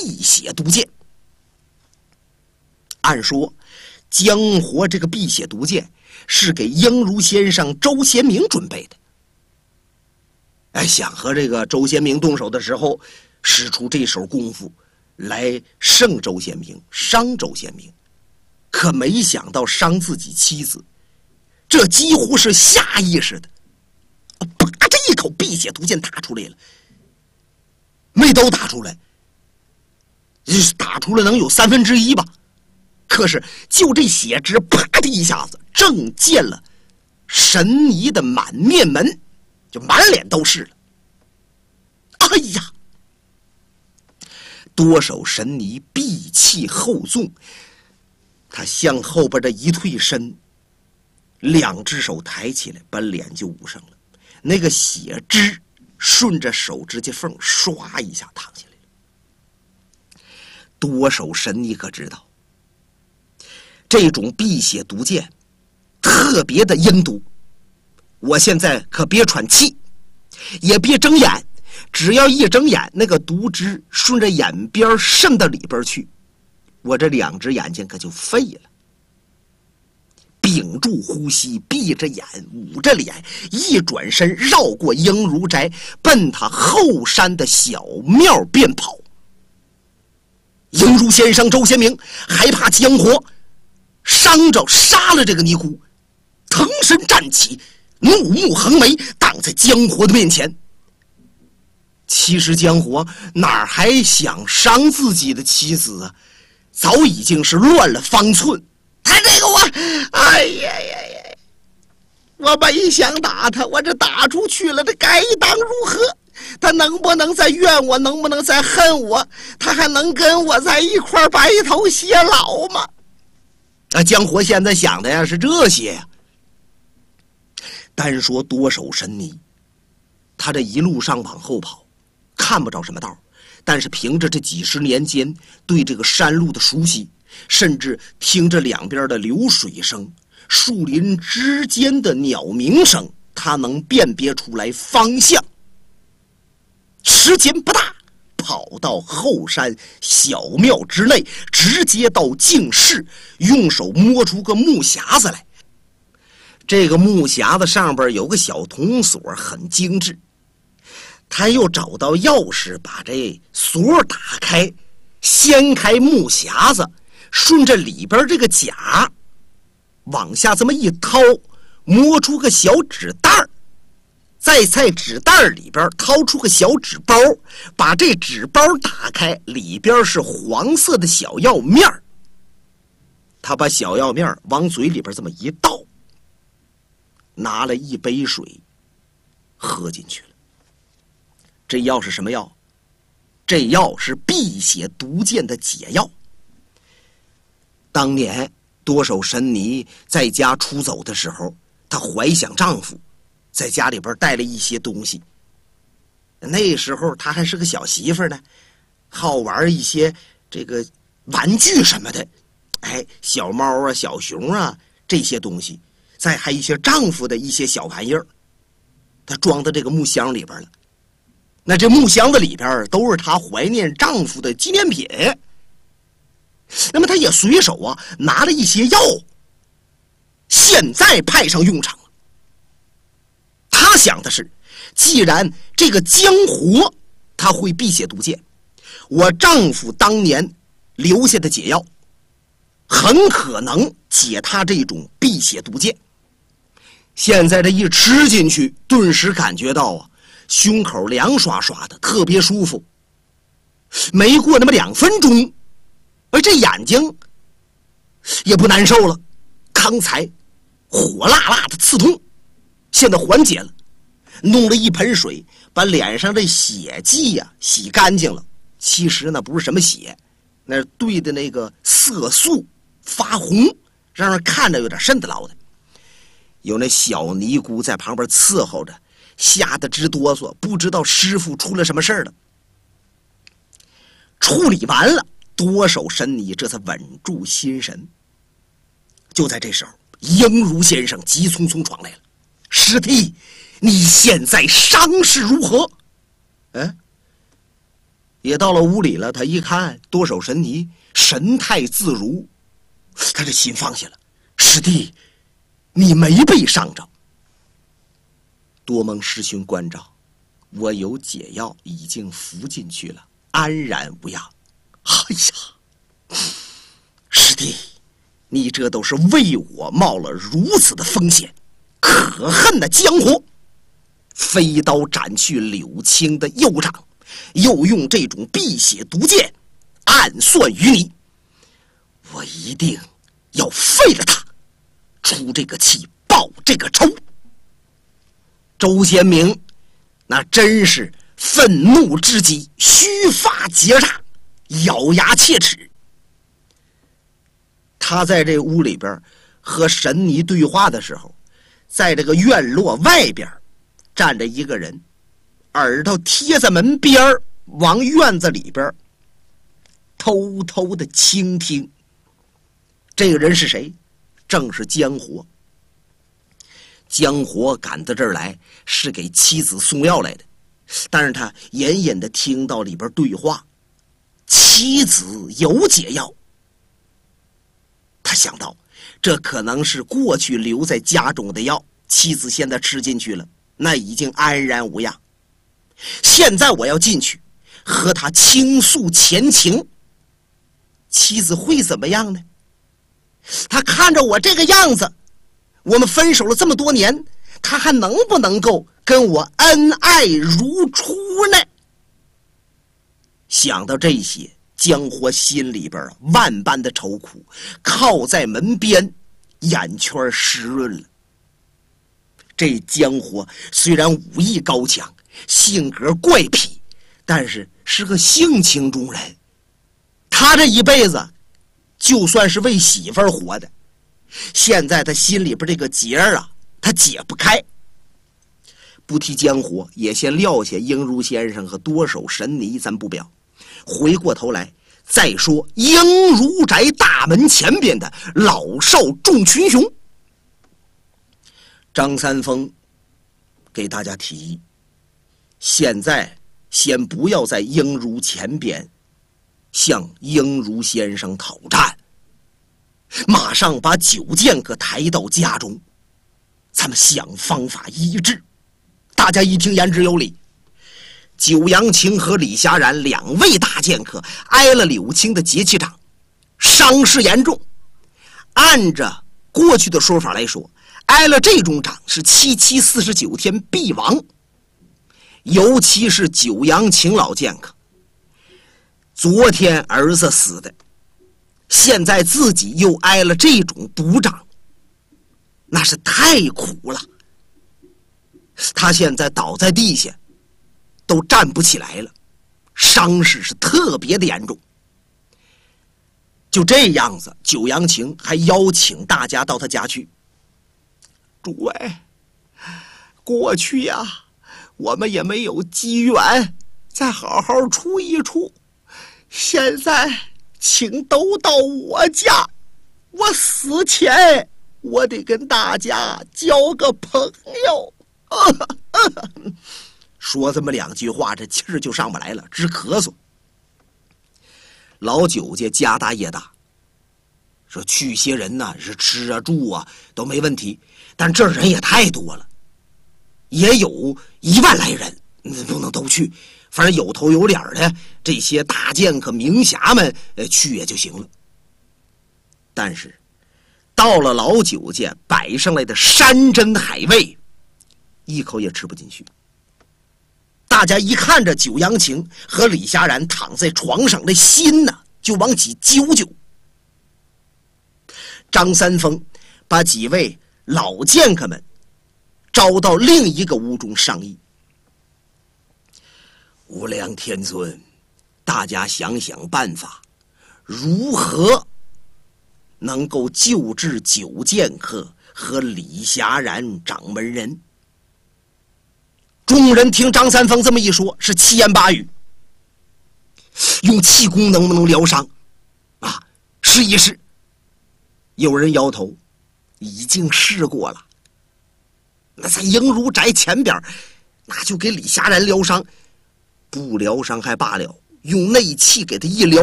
辟邪毒箭。按说江活这个辟邪毒箭是给英如先生周贤明准备的，想和这个周贤明动手的时候使出这手功夫来胜周贤明，伤周贤明，可没想到伤自己妻子，这几乎是下意识的，把这一口辟邪毒箭打出来了，没都打出来，打出来能有1/3吧，可是就这血汁啪的一下子正溅了神尼的满面门，就满脸都是了。哎呀！多手神尼闭气后纵，他向后边的一退身，2只手抬起来，把脸就捂上了，那个血汁顺着手指甲缝唰一下淌下来了。多手神尼可知道，这种辟邪毒箭特别的阴毒，我现在可别喘气，也别睁眼，只要一睁眼，那个毒汁顺着眼边渗到里边去，我这2只眼睛可就废了。屏住呼吸，闭着眼，捂着脸，一转身绕过英如宅，奔他后山的小庙便跑。英如先生周贤明害怕江活伤着杀了这个尼姑，腾身站起，怒目横眉，挡在江活的面前。其实江活哪还想伤自己的妻子啊，早已经是乱了方寸。他这个哎呀呀呀！我没想打他，我这打出去了，这该当如何？他能不能再怨我？能不能再恨我？他还能跟我在一块白头偕老吗？江活现在想的呀是这些呀。单说多手神尼，他这一路上往后跑，看不着什么道，但是凭着这几10年间对这个山路的熟悉，甚至听着两边的流水声、树林之间的鸟鸣声，他能辨别出来方向。时间不大，跑到后山小庙之内，直接到净室，用手摸出个木匣子来。这个木匣子上边有个小铜锁，很精致。他又找到钥匙，把这锁打开，掀开木匣子，顺着里边这个甲往下这么一掏，摸出个小纸袋儿，再在纸袋里边掏出个小纸包，把这纸包打开，里边是黄色的小药面儿。他把小药面往嘴里边这么一倒，拿了一杯水喝进去了。这药是什么药？这药是辟邪毒箭的解药。当年多手神尼在家出走的时候，她怀想丈夫，在家里边带了一些东西。那时候她还是个小媳妇呢，好玩一些这个玩具什么的，小猫啊、小熊啊这些东西，再还一些丈夫的一些小玩意儿，她装到这个木箱里边了。那这木箱子里边都是她怀念丈夫的纪念品。那么她也随手拿了一些药，现在派上用场了。她想的是，既然这个江活他会辟邪毒箭，我丈夫当年留下的解药很可能解他这种辟邪毒箭。现在这一吃进去，顿时感觉到胸口凉刷刷的，特别舒服。没过那么2分钟，这眼睛也不难受了，刚才火辣辣的刺痛现在缓解了。弄了一盆水，把脸上的血迹洗干净了。其实那不是什么血，那是兑的那个色素，发红，让人看着有点瘆得牢的。有那小尼姑在旁边伺候着，吓得直哆嗦，不知道师傅出了什么事了。处理完了，多手神尼这才稳住心神。就在这时候，英如先生急匆匆闯来了。师弟，你现在伤势如何？ 也到了屋里了，他一看多手神尼神态自如，他这心放下了。师弟，你没被伤着。多蒙师兄关照，我有解药已经服进去了，安然无恙。哎呀，师弟，你这都是为我冒了如此的风险，可恨的江湖！飞刀斩去柳青的右掌，又用这种辟邪毒箭暗算于你，我一定要废了他，出这个气，报这个仇。周先明那真是愤怒之极，须发结煞，咬牙切齿。他在这屋里边和神尼对话的时候，在这个院落外边站着一个人，耳朵贴在门边，往院子里边偷偷的倾听。这个人是谁？正是江活。江活赶到这儿来是给妻子送药来的，但是他隐隐的听到里边对话，妻子有解药。他想到这可能是过去留在家中的药，妻子现在吃进去了，那已经安然无恙。现在我要进去和他倾诉前情，妻子会怎么样呢？他看着我这个样子，我们分手了这么多年，他还能不能够跟我恩爱如初呢？想到这些，江活心里边万般的愁苦，靠在门边，眼圈湿润了。这江活虽然武艺高强，性格怪癖，但是是个性情中人。他这一辈子就算是为媳妇儿活的，现在他心里边这个结啊，他解不开。不提江活，也先撂下英如先生和多手神尼，咱不表。回过头来再说英如宅大门前边的老少众群雄。张三丰给大家提议，现在先不要在英如前边向英如先生讨战，马上把九剑客抬到家中，咱们想方法医治。大家一听言之有理。九阳青和李霞然两位大剑客挨了柳青的节气掌，伤势严重。按着过去的说法来说，挨了这种掌是749天必亡。尤其是九阳青老剑客，昨天儿子死的，现在自己又挨了这种毒掌，那是太苦了。他现在倒在地下都站不起来了，伤势是特别的严重。就这样子，九阳青还邀请大家到他家去。诸位，过去呀，我们也没有机缘再好好处一处，现在请都到我家，我死前我得跟大家交个朋友。说这么两句话，这气儿就上不来了，直咳嗽。老九家家大业大，说去些人呢，是吃啊住啊都没问题，但这人也太多了，也有1万来人，不能都去，反正有头有脸的这些大剑客名侠们去也就行了。但是到了老九家摆上来的山珍海味，一口也吃不进去。大家一看着九阳青和李霞然躺在床上，那心呢就往起揪揪。张三丰把几位老剑客们招到另一个屋中商议。无量天尊，大家想想办法，如何能够救治九剑客和李霞然掌门人。众人听张三丰这么一说，是七言八语。用气功能不能疗伤啊？试一试。有人摇头，已经试过了。那在英如宅前边，那就给李霞然疗伤，不疗伤还罢了， 用内气给他一撩